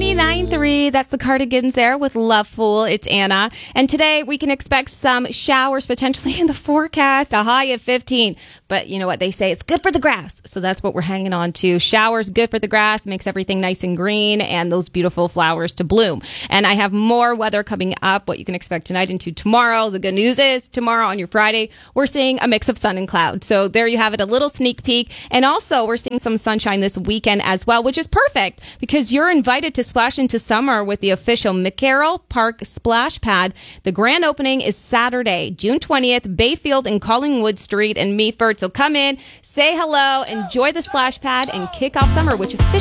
99.3. That's the Cardigans there with Love Fool. It's Anna. And today we can expect some showers potentially in the forecast, a high of 15. But you know what they say? It's good for the grass. So that's what we're hanging on to. Showers good for the grass, makes everything nice and green and those beautiful flowers to bloom. And I have more weather coming up, what you can expect tonight into tomorrow. The good news is tomorrow on your Friday, we're seeing a mix of sun and cloud. So there you have it, a little sneak peek. And also we're seeing some sunshine this weekend as well, which is perfect because you're invited to splash into summer with the official McCarroll Park Splash Pad. The grand opening is Saturday, June 20th, Bayfield and Collingwood Street in Meaford. So come in, say hello, enjoy the splash pad, and kick off summer, which officially